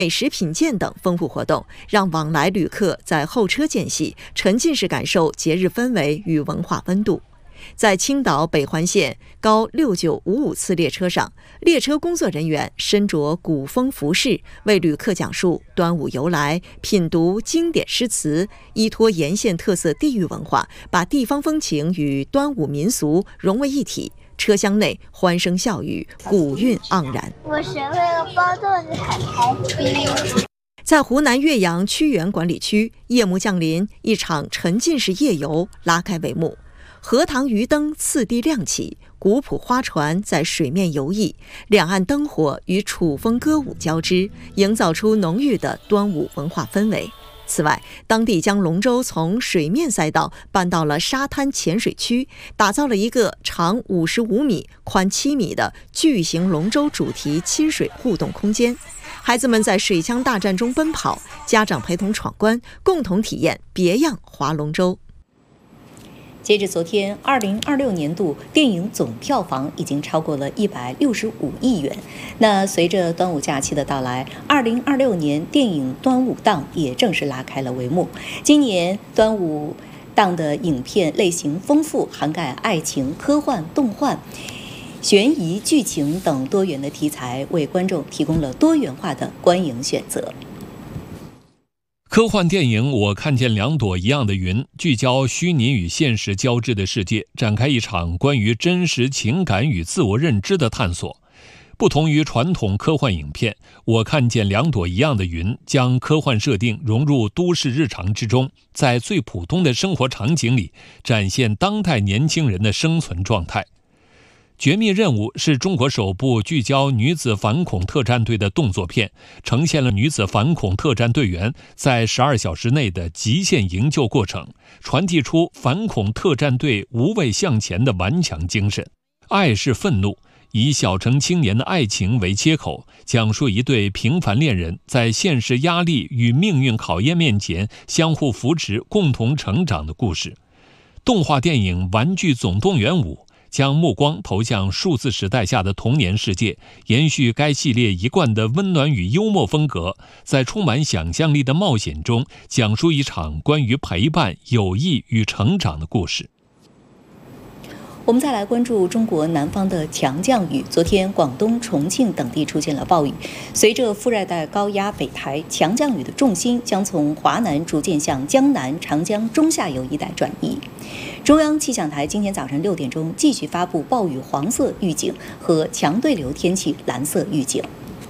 美食品鉴等丰富活动，让往来旅客在候车间隙沉浸式感受节日氛围与文化温度。在青岛北环线高6955次列车上，列车工作人员身着古风服饰，为旅客讲述端午由来，品读经典诗词，依托沿线特色地域文化，把地方风情与端午民俗融为一体。车厢内欢声笑语，古韵盎然。 我学会了包粽子，很开心。 在湖南岳阳屈原管理区，夜幕降临，一场沉浸式夜游拉开帷幕。荷塘渔灯次第亮起，古朴花船在水面游弋，两岸灯火与楚风歌舞交织，营造出浓郁的端午文化氛围。此外，当地将龙舟从水面赛道搬到了沙滩浅水区，打造了一个长55米、宽7米的巨型龙舟主题亲水互动空间。孩子们在水枪大战中奔跑，家长陪同闯关，共同体验别样划龙舟。 截至昨天，2026年度电影总票房已经超过了165亿元。那随着端午假期的到来，2026年电影端午档也正式拉开了帷幕。今年端午档的影片类型丰富，涵盖爱情、科幻、动幻、悬疑、剧情等多元的题材，为观众提供了多元化的观影选择。 科幻电影《我看见两朵一样的云》聚焦虚拟与现实交织的世界，展开一场关于真实情感与自我认知的探索。不同于传统科幻影片，《我看见两朵一样的云》将科幻设定融入都市日常之中，在最普通的生活场景里展现当代年轻人的生存状态。绝密任务是中国首部聚焦女子反恐特战队的动作片，呈现了女子反恐特战队员在12小时内的极限营救过程，传递出反恐特战队无畏向前的顽强精神。爱是愤怒，以小城青年的爱情为切口，讲述一对平凡恋人在现实压力与命运考验面前相互扶持、共同成长的故事。动画电影《玩具总动员5》将目光投向数字时代下的童年世界，延续该系列一贯的温暖与幽默风格，在充满想象力的冒险中，讲述一场关于陪伴、友谊与成长的故事。 我们再来关注中国南方的强降雨。昨天，广东、重庆等地出现了暴雨。随着副热带高压北抬，强降雨的重心将从华南逐渐向江南、长江中下游一带转移。中央气象台今天早晨6点钟继续发布暴雨黄色预警和强对流天气蓝色预警。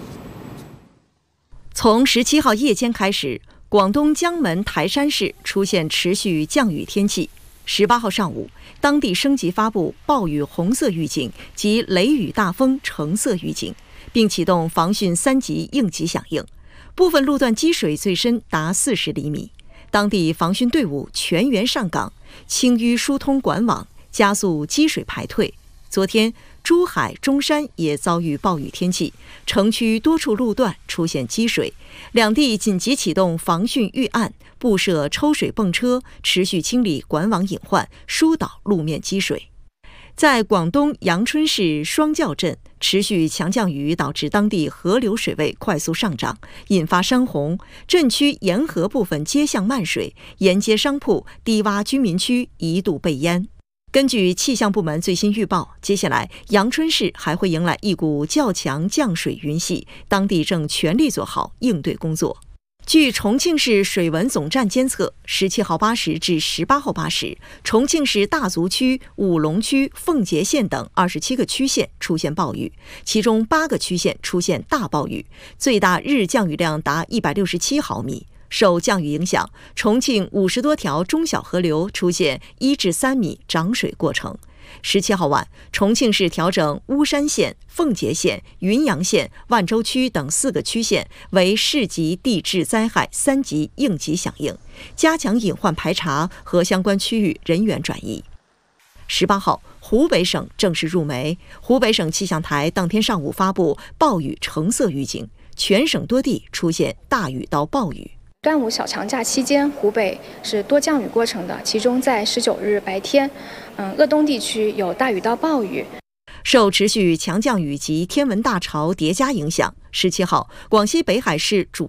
从17号夜间开始，广东江门、台山市出现持续降雨天气。18号上午，当地升级发布暴雨红色预警及雷雨大风橙色预警，并启动防汛3级应急响应。部分路段积水最深达40厘米，当地防汛队伍全员上岗，清淤疏通管网，加速积水排退。昨天，珠海、中山也遭遇暴雨天气，城区多处路段出现积水，两地紧急启动防汛预案，布设抽水泵车，持续清理管网隐患，疏导路面积水。在广东阳春市双教镇，持续强降雨导致当地河流水位快速上涨，引发山洪，镇区沿河部分街巷漫水，沿街商铺、低洼居民区一度被淹。根据气象部门最新预报，接下来阳春市还会迎来一股较强降水云系，当地正全力做好应对工作。据重庆市水文总站监测，17号8时至18号8时，重庆市大足区、武隆区、奉节县等27个区县出现暴雨，其中8个区县出现大暴雨，最大日降雨量达167毫米。受降雨影响，重庆50多条中小河流出现1至3米涨水过程。17号晚，重庆市调整巫山县、奉节县、云阳县、万州区等4个区县为市级地质灾害3级应急响应，加强隐患排查和相关区域人员转移。18号，湖北省正式入梅，湖北省气象台当天上午发布暴雨橙色预警，全省多地出现大雨到暴雨。 端午小长假期间，湖北是多降雨过程的，其中在19日白天，鄂东地区有大雨到暴雨。 受持续强降雨及天文大潮叠加影响，17号，广西北海市主